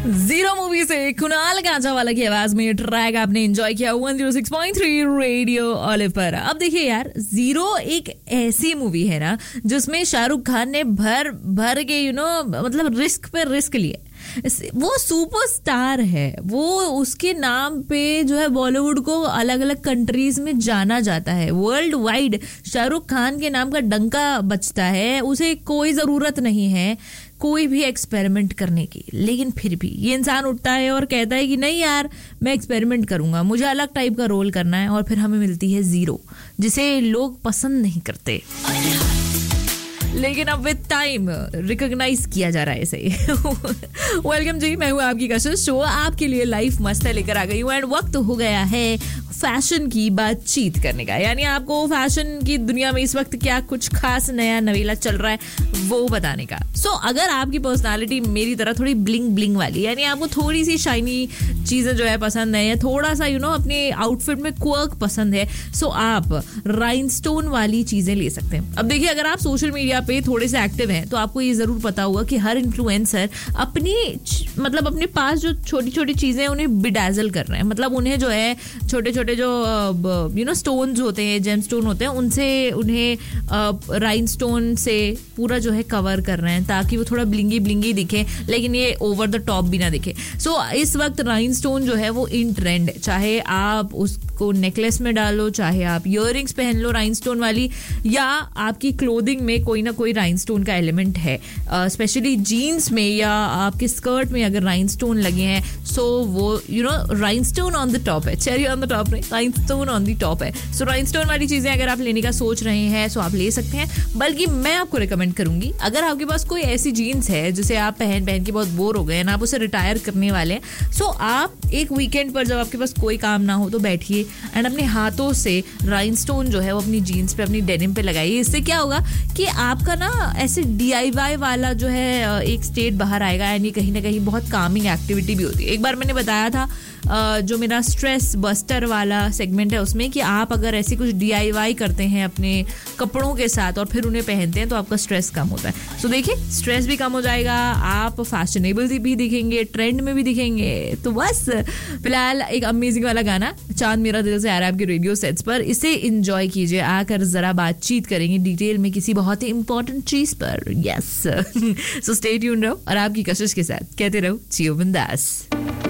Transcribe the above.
Zero movie से कुणाल कांचावाला की आवाज में ट्रैक आपने एंजॉय किया 106.3 रेडियो ऑलिव पर। अब देखिए यार, जीरो एक ऐसी मूवी है ना जिसमें शाहरुख खान ने भर के मतलब रिस्क पे रिस्क लिए। वो सुपरस्टार है, वो उसके नाम पे जो है बॉलीवुड को अलग अलग कंट्रीज में जाना जाता है। वर्ल्ड वाइड शाहरुख खान के नाम का डंका बजता है। उसे कोई जरूरत नहीं है कोई भी एक्सपेरिमेंट करने की, लेकिन फिर भी ये इंसान उठता है और कहता है कि नहीं यार, मैं एक्सपेरिमेंट करूंगा, मुझे अलग टाइप का रोल करना है। और फिर हमें मिलती है जीरो, जिसे लोग पसंद नहीं करते, लेकिन अब विद टाइम रिकॉग्नाइज किया जा रहा है इसे। वेलकम जी, मैं हूँ आपकी कशिश, शो आपके लिए लाइफ मस्त है लेकर आ गई हूँ। एंड वक्त हो गया है फैशन की बातचीत करने का, यानी आपको फैशन की दुनिया में इस वक्त क्या कुछ खास नया नवेला चल रहा है वो बताने का। सो अगर आपकी पर्सनालिटी मेरी तरह थोड़ी ब्लिंग ब्लिंग वाली, यानी आपको थोड़ी सी शाइनी चीजें जो है पसंद है, या थोड़ा सा अपने आउटफिट में क्वर्क पसंद है, सो आप राइनस्टोन वाली चीजें ले सकते हैं। अब देखिए, अगर आप सोशल मीडिया पे थोड़े से एक्टिव हैं तो आपको ये जरूर पता होगा कि हर इन्फ्लुएंसर अपने पास जो छोटी छोटी चीजें उन्हें बिडाजल कर रहे हैं, मतलब उन्हें जो है छोटे छोटे जो स्टोन्स होते हैं, जेम स्टोन होते हैं, उनसे उन्हें राइनस्टोन से पूरा जो है कवर कर रहे हैं ताकि वो थोड़ा ब्लिंगी ब्लिंगी दिखे, लेकिन ये ओवर द टॉप भी ना दिखे। सो इस वक्त राइनस्टोन जो है वो इन ट्रेंड है। चाहे आप उसको नेकलेस में डालो, चाहे आप इयररिंग्स पहन लो राइनस्टोन वाली, या आपकी क्लोथिंग में कोई ना कोई राइनस्टोन का एलिमेंट है, स्पेशली जीन्स में या आपके स्कर्ट में अगर राइनस्टोन लगे हैं, सो वो राइनस्टोन ऑन द टॉप है, चेरी ऑन द टॉप नहीं, राइनस्टोन ऑन द टॉप है। सो राइनस्टोन वाली चीजें अगर आप लेने का सोच रहे हैं सो आप ले सकते हैं। बल्कि मैं आपको रिकमेंड करूंगी, अगर आपके पास कोई ऐसी जीन्स है जिसे आप पहन के बहुत बोर हो गए हैं, आप उसे रिटायर करने वाले हैं, सो आप एक वीकेंड पर जब आपके पास कोई काम ना हो तो बैठिए एंड अपने हाथों से राइनस्टोन जो है वो अपनी जीन्स पे, अपनी डेनिम पे लगाइए। इससे क्या होगा कि आपका ना ऐसे DIY वाला जो है एक स्टेट बाहर आएगा, यानी कहीं ना कहीं बहुत कामिंग एक्टिविटी भी होती है। एक बार मैंने बताया था जो मेरा स्ट्रेस बस्टर वाला सेगमेंट है उसमें, कि आप अगर ऐसे कुछ DIY करते हैं अपने कपड़ों के साथ और फिर उन्हें पहनते हैं तो आपका स्ट्रेस कम होता है। सो देखिए, स्ट्रेस भी कम हो जाएगा, आप फैशनेबल भी दिखेंगे, ट्रेंड में भी दिखेंगे। तो बस फिलहाल एक अमेजिंग वाला गाना चांद मेरा दिल से आ रहा है आपके रेडियो सेट्स पर, इसे एंजॉय कीजिए। आकर जरा बातचीत करेंगे डिटेल में किसी बहुत ही इंपॉर्टेंट चीज पर। यस, सो स्टे ट्यून्ड रहो और आपकी कशिश के साथ कहते रहो जियो बिंदास।